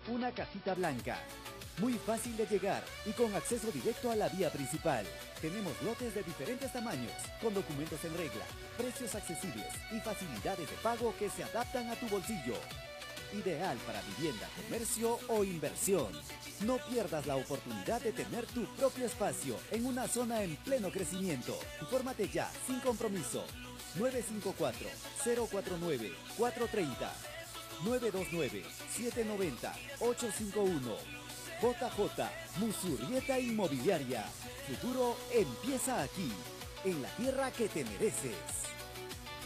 una casita blanca. Muy fácil de llegar y con acceso directo a la vía principal. Tenemos lotes de diferentes tamaños, con documentos en regla, precios accesibles y facilidades de pago que se adaptan a tu bolsillo. Ideal para vivienda, comercio o inversión. No pierdas la oportunidad de tener tu propio espacio en una zona en pleno crecimiento. Infórmate ya, sin compromiso. 954-049-430. 929-790-851. JJ Musurrieta Inmobiliaria. Futuro empieza aquí, en la tierra que te mereces.